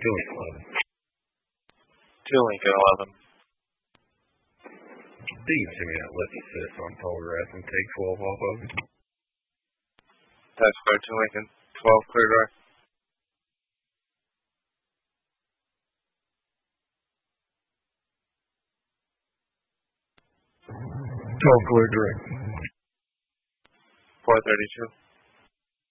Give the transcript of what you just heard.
2 Lincoln 11. Steve, send me that list of sis on Telegraph and take 12 off of it. That's clear 2 Lincoln 12 clear direct. Clear direct. 432.